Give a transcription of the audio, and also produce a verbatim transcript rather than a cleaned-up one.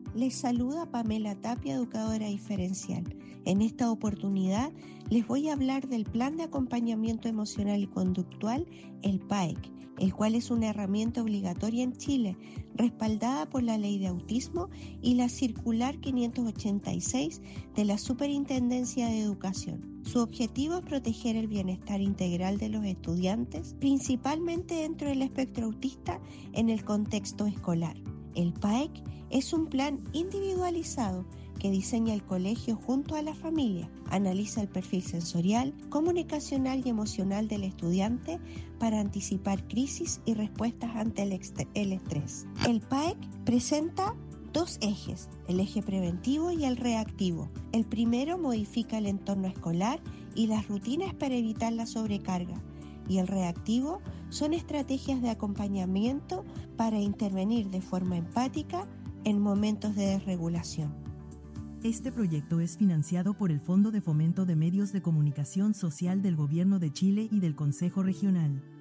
Les saluda Pamela Tapia, educadora diferencial. En esta oportunidad les voy a hablar del Plan de Acompañamiento Emocional y Conductual, el P A E C, el cual es una herramienta obligatoria en Chile, respaldada por la Ley de Autismo y la Circular quinientos ochenta y seis de la Superintendencia de Educación. Su objetivo es proteger el bienestar integral de los estudiantes, principalmente dentro del espectro autista en el contexto escolar. El P A E C es un plan individualizado que diseña el colegio junto a la familia, analiza el perfil sensorial, comunicacional y emocional del estudiante para anticipar crisis y respuestas ante el, el estrés. El P A E C presenta dos ejes, el eje preventivo y el reactivo. El primero modifica el entorno escolar y las rutinas para evitar la sobrecarga, y el reactivo son estrategias de acompañamiento para intervenir de forma empática en momentos de desregulación. Este proyecto es financiado por el Fondo de Fomento de Medios de Comunicación Social del Gobierno de Chile y del Consejo Regional.